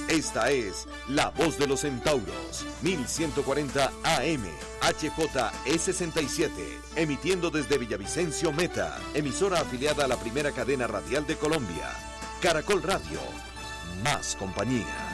Esta es La Voz de los Centauros, 1140 AM, HJE67, emitiendo desde Villavicencio Meta, emisora afiliada a la primera cadena radial de Colombia. Caracol Radio, más compañía.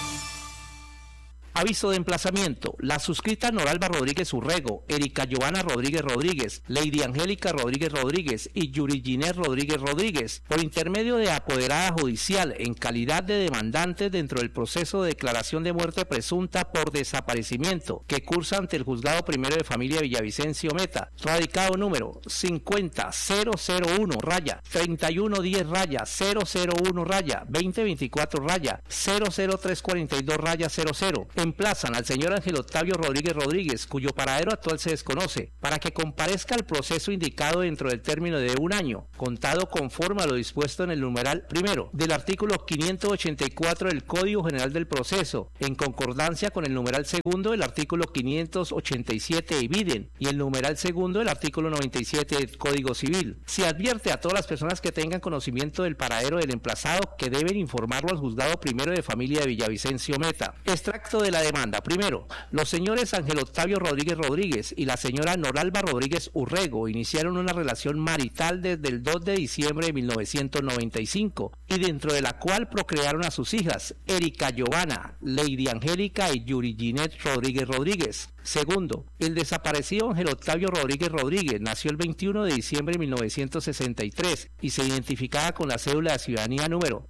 Aviso de emplazamiento. La suscrita Noralba Rodríguez Urrego, Erika Giovanna Rodríguez Rodríguez, Lady Angélica Rodríguez Rodríguez y Yuri Ginés Rodríguez Rodríguez, por intermedio de apoderada judicial en calidad de demandantes dentro del proceso de declaración de muerte presunta por desaparecimiento que cursa ante el Juzgado Primero de Familia Villavicencio Meta, radicado número 50001-3110-2024-2024-00342-00, emplazan al señor Ángel Octavio Rodríguez Rodríguez, cuyo paradero actual se desconoce, para que comparezca al proceso indicado dentro del término de 1 año, contado conforme a lo dispuesto en el numeral primero del artículo 584 del Código General del Proceso, en concordancia con el numeral segundo del artículo 587 de Ibiden y el numeral segundo del artículo 97 del Código Civil. Se advierte a todas las personas que tengan conocimiento del paradero del emplazado que deben informarlo al Juzgado Primero de Familia de Villavicencio Meta. Extracto de la demanda. Primero, los señores Ángel Octavio Rodríguez Rodríguez y la señora Noralba Rodríguez Urrego iniciaron una relación marital desde el 2 de diciembre de 1995 y dentro de la cual procrearon a sus hijas Erika Giovanna, Lady Angélica y Yuri Ginés Rodríguez Rodríguez. Segundo, el desaparecido Ángel Octavio Rodríguez Rodríguez nació el 21 de diciembre de 1963 y se identificaba con la cédula de ciudadanía número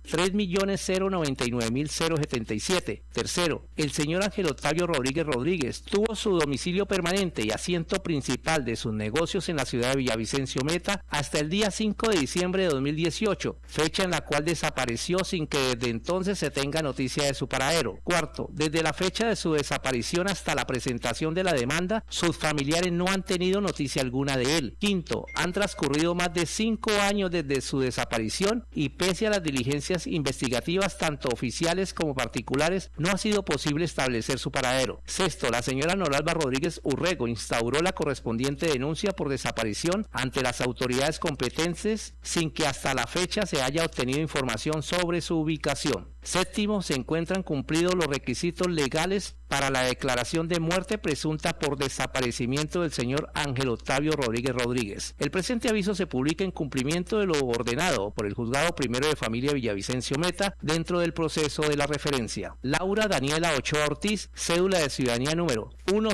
3.099.077. Tercero, el señor Ángel Octavio Rodríguez Rodríguez tuvo su domicilio permanente y asiento principal de sus negocios en la ciudad de Villavicencio Meta hasta el día 5 de diciembre de 2018, fecha en la cual desapareció sin que desde entonces se tenga noticia de su paradero. Cuarto, desde la fecha de su desaparición hasta la presentación de la demanda, sus familiares no han tenido noticia alguna de él. Quinto, han transcurrido más de 5 años desde su desaparición y pese a las diligencias investigativas tanto oficiales como particulares, no ha sido posible establecer su paradero. Sexto, la señora Noralba Rodríguez Urrego instauró la correspondiente denuncia por desaparición ante las autoridades competentes sin que hasta la fecha se haya obtenido información sobre su ubicación. Séptimo, se encuentran cumplidos los requisitos legales para la declaración de muerte presunta por desaparecimiento del señor Ángel Octavio Rodríguez Rodríguez. El presente aviso se publica en cumplimiento de lo ordenado por el Juzgado Primero de Familia Villavicencio Meta dentro del proceso de la referencia. Laura Daniela Ochoa Ortiz, cédula de ciudadanía número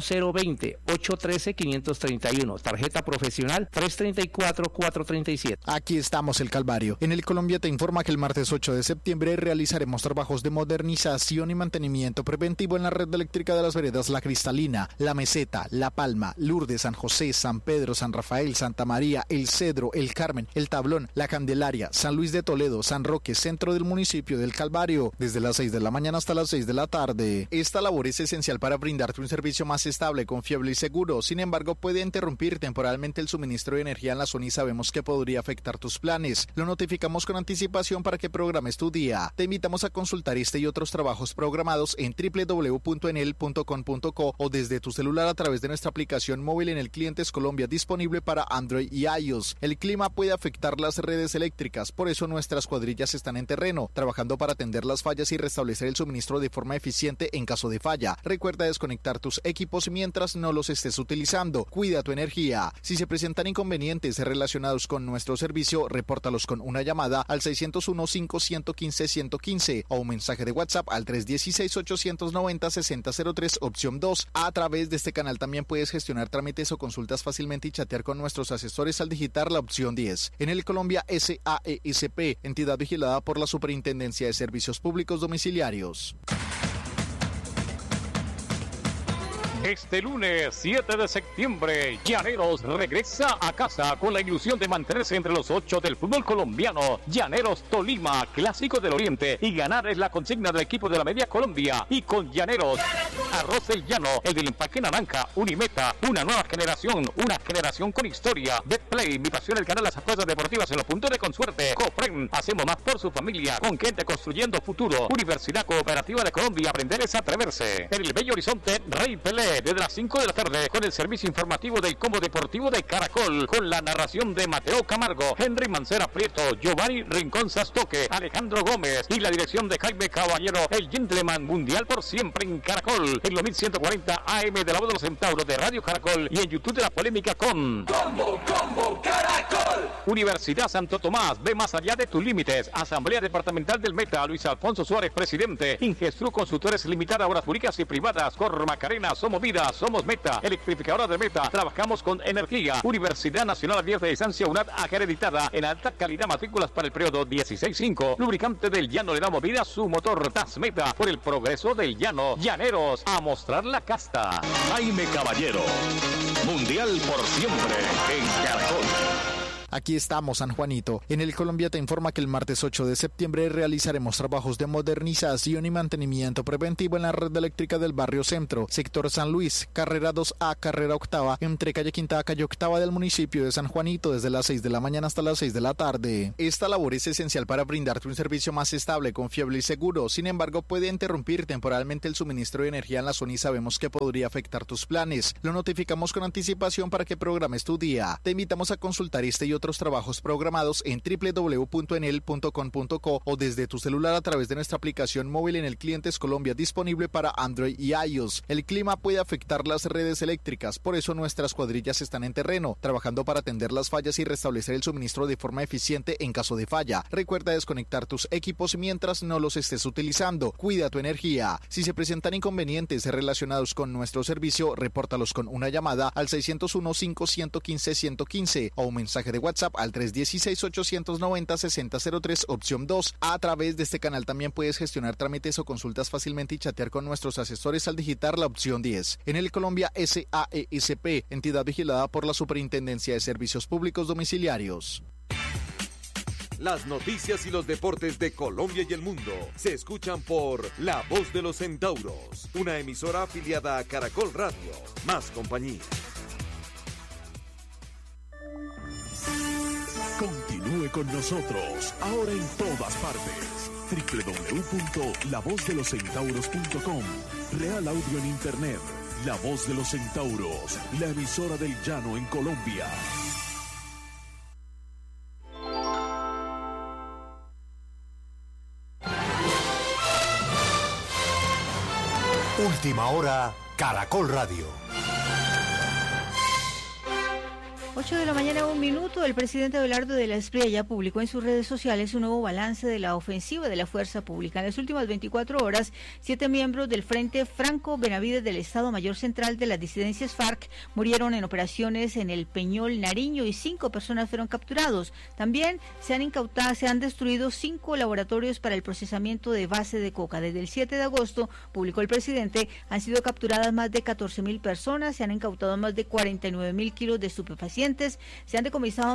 1020-813-531, tarjeta profesional 334-437. Aquí estamos, el Calvario. En el Colombia te informa que el martes 8 de septiembre realizaremos trabajos de modernización y mantenimiento preventivo en la red eléctrica de las veredas La Cristalina, La Meseta, La Palma, Lourdes, San José, San Pedro, San Rafael, Santa María, El Cedro, El Carmen, El Tablón, La Candelaria, San Luis de Toledo, San Roque, centro del municipio del Calvario, desde las 6 de la mañana hasta las 6 de la tarde. Esta labor es esencial para brindarte un servicio más estable, confiable y seguro. Sin embargo, puede interrumpir temporalmente el suministro de energía en la zona y sabemos que podría afectar tus planes. Lo notificamos con anticipación para que programes tu día. Te invitamos a consultar este y otros trabajos programados en www.enel.com.co o desde tu celular a través de nuestra aplicación móvil en el Clientes Colombia, disponible para Android y iOS. El clima puede afectar las redes eléctricas, por eso nuestras cuadrillas están en terreno, trabajando para atender las fallas y restablecer el suministro de forma eficiente en caso de falla. Recuerda desconectar tus equipos mientras no los estés utilizando. Cuida tu energía. Si se presentan inconvenientes relacionados con nuestro servicio, repórtalos con una llamada al 601-5115-115 o un mensaje de WhatsApp al 316-890-6003, opción 2. A través de este canal también puedes gestionar trámites o consultas fácilmente y chatear con nuestros asesores al digitar la opción 10. En el Colombia SAESP, entidad vigilada por la Superintendencia de Servicios Públicos Domiciliarios. Este lunes 7 de septiembre, Llaneros regresa a casa con la ilusión de mantenerse entre los 8 del fútbol colombiano. Llaneros Tolima, clásico del Oriente, y ganar es la consigna del equipo de la Media Colombia. Y con Llaneros, Arroz del Llano, el del empaque naranja, Unimeta, una nueva generación con historia. Betplay, mi pasión, el canal, las apuestas deportivas en los puntos de consuerte. Cofren, hacemos más por su familia, con gente construyendo futuro. Universidad Cooperativa de Colombia, aprender es atreverse. En el bello horizonte, Rey Pelé, usted desde las 5 de la tarde con el servicio informativo del Combo Deportivo de Caracol, con la narración de Mateo Camargo, Henry Mancera Prieto, Giovanni Rincón Sastoque, Alejandro Gómez y la dirección de Jaime Caballero, el gentleman mundial por siempre en Caracol, en los 1140 AM de la Voz de los Centauros de Radio Caracol y en YouTube de La Polémica con Combo Caracol. Universidad Santo Tomás, ve más allá de tus límites. Asamblea Departamental del Meta, Luis Alfonso Suárez, presidente. Ingestru Consultores Limitada, obras públicas y privadas. Cor Macarena, somos vida, somos Meta. Electrificadora de Meta, trabajamos con energía. Universidad Nacional Abierta de Distancia UNAD, acreditada en alta calidad, matrículas para el periodo 16-5. Lubricante del Llano le damos vida a su motor. Tasmeta, por el progreso del llano. Llaneros, a mostrar la casta. Jaime Caballero, mundial por siempre en Caracol. Aquí estamos, San Juanito. En el Colombia te informa que el martes 8 de septiembre realizaremos trabajos de modernización y mantenimiento preventivo en la red eléctrica del barrio Centro, sector San Luis, carrera 2A, carrera octava, entre calle Quinta a calle octava del municipio de San Juanito, desde las 6 de la mañana hasta las 6 de la tarde. Esta labor es esencial para brindarte un servicio más estable, confiable y seguro. Sin embargo, puede interrumpir temporalmente el suministro de energía en la zona y sabemos que podría afectar tus planes. Lo notificamos con anticipación para que programes tu día. Te invitamos a consultar este y otros trabajos programados en www.enel.com.co o desde tu celular a través de nuestra aplicación móvil en el Clientes Colombia, disponible para Android y iOS. El clima puede afectar las redes eléctricas, por eso nuestras cuadrillas están en terreno, trabajando para atender las fallas y restablecer el suministro de forma eficiente en caso de falla. Recuerda desconectar tus equipos mientras no los estés utilizando. Cuida tu energía. Si se presentan inconvenientes relacionados con nuestro servicio, repórtalos con una llamada al 601-5115-115 o un mensaje de WhatsApp al 316-890-6003, opción 2. A través de este canal también puedes gestionar trámites o consultas fácilmente y chatear con nuestros asesores al digitar la opción 10. En el Colombia SAESP, entidad vigilada por la Superintendencia de Servicios Públicos Domiciliarios. Las noticias y los deportes de Colombia y el mundo se escuchan por La Voz de los Centauros, una emisora afiliada a Caracol Radio. Más compañía. Continúe con nosotros, ahora en todas partes. www.lavozdeloscentauros.com. Real Audio en Internet. La Voz de los Centauros, la emisora del llano en Colombia. Última hora, Caracol Radio. 8 de la mañana, 1 minuto. El presidente Abelardo de la Espriella ya publicó en sus redes sociales un nuevo balance de la ofensiva de la fuerza pública. En las últimas 24 horas, 7 miembros del Frente Franco Benavides del Estado Mayor Central de las disidencias FARC murieron en operaciones en el Peñol, Nariño, y 5 personas fueron capturados. También se han destruido 5 laboratorios para el procesamiento de base de coca. Desde el 7 de agosto, publicó el presidente, han sido capturadas más de 14.000 personas, se han incautado más de 49.000 kilos de estupefacientes, se han decomisado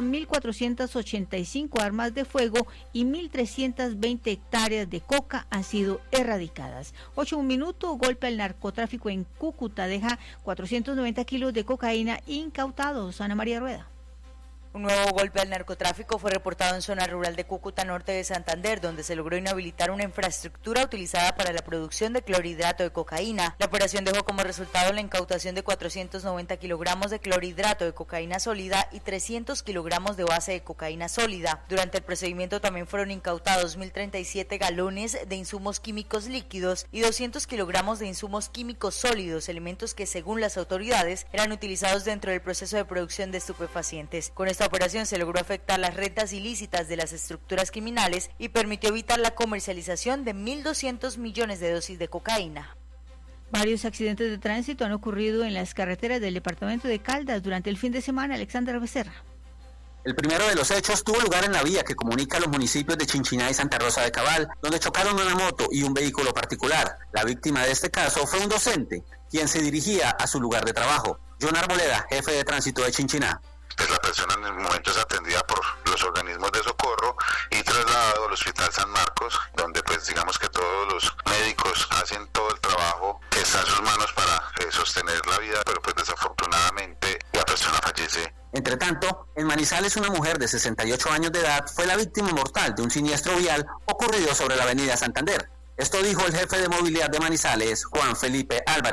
1.485 armas de fuego y 1.320 hectáreas de coca han sido erradicadas. 8 un minuto, golpe al narcotráfico en Cúcuta deja 490 kilos de cocaína incautados. Ana María Rueda. Un nuevo golpe al narcotráfico fue reportado en zona rural de Cúcuta, norte de Santander, donde se logró inhabilitar una infraestructura utilizada para la producción de clorhidrato de cocaína. La operación dejó como resultado la incautación de 490 kilogramos de clorhidrato de cocaína sólida y 300 kilogramos de base de cocaína sólida. Durante el procedimiento también fueron incautados 1.037 galones de insumos químicos líquidos y 200 kilogramos de insumos químicos sólidos, elementos que según las autoridades eran utilizados dentro del proceso de producción de estupefacientes. Con esta operación se logró afectar las rentas ilícitas de las estructuras criminales y permitió evitar la comercialización de 1.200 millones de dosis de cocaína. Varios accidentes de tránsito han ocurrido en las carreteras del departamento de Caldas durante el fin de semana. Alexandra Becerra. El primero de los hechos tuvo lugar en la vía que comunica los municipios de Chinchiná y Santa Rosa de Cabal, donde chocaron una moto y un vehículo particular. La víctima de este caso fue un docente, quien se dirigía a su lugar de trabajo. John Arboleda, jefe de tránsito de Chinchiná. Pues la persona en el momento es atendida por los organismos de socorro y trasladado al Hospital San Marcos, donde pues digamos que todos los médicos hacen todo el trabajo que está en sus manos para sostener la vida, pero pues desafortunadamente la persona fallece. Entre tanto, en Manizales una mujer de 68 años de edad fue la víctima mortal de un siniestro vial ocurrido sobre la avenida Santander. Esto dijo el jefe de movilidad de Manizales, Juan Felipe Álvarez.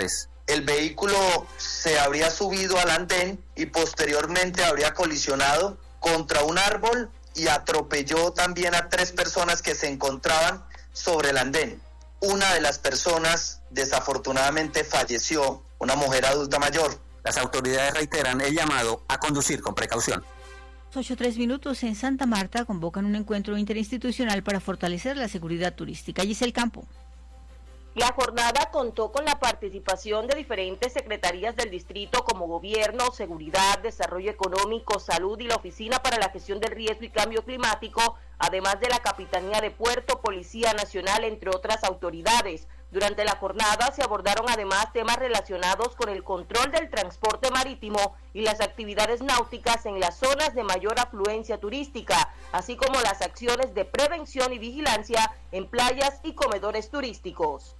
el vehículo se habría subido al andén y posteriormente habría colisionado contra un árbol y atropelló también a 3 personas que se encontraban sobre el andén. Una de las personas desafortunadamente falleció, una mujer adulta mayor. Las autoridades reiteran el llamado a conducir con precaución. 8:03 en Santa Marta convocan un encuentro interinstitucional para fortalecer la seguridad turística. Giselle Campo. La jornada contó con la participación de diferentes secretarías del distrito como Gobierno, Seguridad, Desarrollo Económico, Salud y la Oficina para la Gestión del Riesgo y Cambio Climático, además de la Capitanía de Puerto, Policía Nacional, entre otras autoridades. Durante la jornada se abordaron además temas relacionados con el control del transporte marítimo y las actividades náuticas en las zonas de mayor afluencia turística, así como las acciones de prevención y vigilancia en playas y comedores turísticos.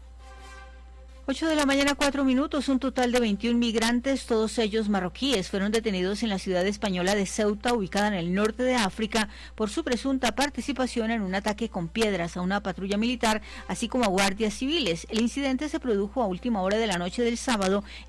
8:04 un total de 21 migrantes, todos ellos marroquíes, fueron detenidos en la ciudad española de Ceuta, ubicada en el norte de África, por su presunta participación en un ataque con piedras a una patrulla militar, así como a guardias civiles. El incidente se produjo a última hora de la noche del sábado